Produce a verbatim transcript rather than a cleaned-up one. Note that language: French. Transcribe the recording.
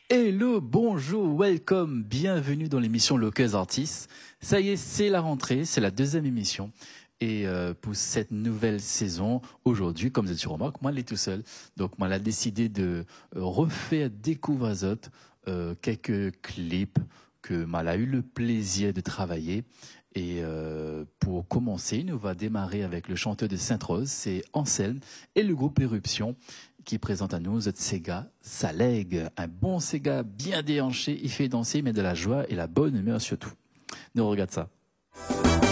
Hello, bonjour, welcome, bienvenue dans l'émission Loquez Artistes. Ça y est, c'est la rentrée, c'est la deuxième émission. Et euh, pour cette nouvelle saison, aujourd'hui, comme vous êtes sur remarque, moi, je suis tout seul. Donc, moi, j'ai décidé de euh, refaire découvrir aux autres euh, quelques clips que moi, j'ai eu le plaisir de travailler. Et euh, pour commencer, nous va démarrer avec le chanteur de Sainte-Rose, c'est Anselme, et le groupe Éruption, qui présente à nous notre Sega Salègue. Un bon Sega bien déhanché, il fait danser, mais de la joie et la bonne humeur surtout. Nous regarde ça.